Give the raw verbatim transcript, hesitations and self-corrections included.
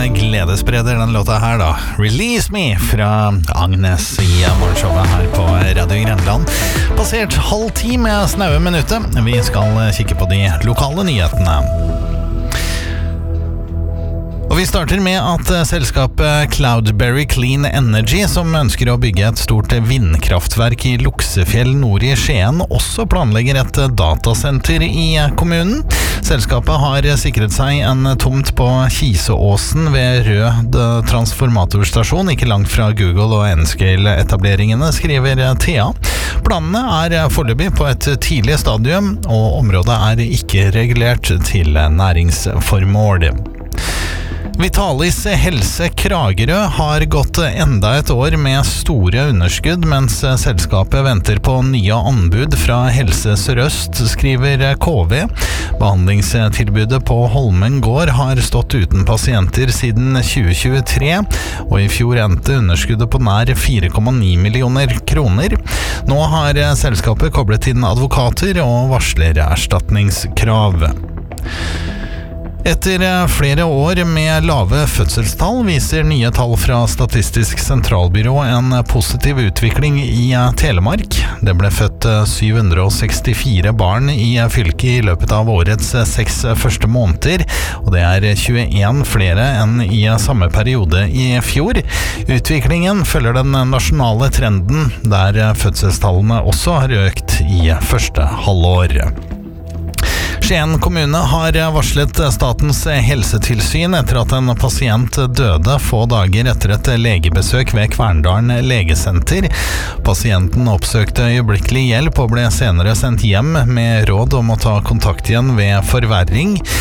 gledesspreder den låta her da. Release Me fra Agnes i morgenshowet her på Radio Grenland. Passert halv ti med snaue minutter. Vi skal kikke på de lokale nyhetene. Og vi starter med at selskapet Cloudberry Clean Energy, som ønsker å bygge et stort vindkraftverk i Luksefjell nord i Skien, også planlegger et datasenter i kommunen. Selskapet har sikret seg en tomt på Kiseåsen ved Rød transformatorstasjon, ikke langt fra Google og N-Scale-etableringene, skriver T A. Planene er foreløpig på et tidlig stadium, og området er ikke regulert til næringsformål. Vitalis Helse Kragerø har gått enda et år med store underskudd, mens selskapet venter på nye anbud fra Helse Sør-Øst, skriver K V. Behandlingstilbudet på Holmen gård har stått uten pasienter siden tjue tjuetre, og i fjor endte underskuddet på nær fire komma ni millioner kroner. Nå har selskapet koblet inn advokater og varsler erstatningskrav. Etter flere år med lave fødselstall viser nye tall fra Statistisk sentralbyrå en positiv utvikling i Telemark. Det ble født syv hundre sekstifire barn i fylket i løpet av årets seks første måneder, og det er tjueen flere enn i samme periode i fjor. Utviklingen følger den nasjonale trenden, der fødselstallene også har økt i første halvår. Skien kommune har varslet Statens helsetilsyn etter at en pasient døde få dager etter et legebesøk ved Kverndalen legesenter. Pasienten oppsøkte øyeblikkelig hjelp og ble senere sendt hjem med råd om å ta kontakt igjen ved forverring.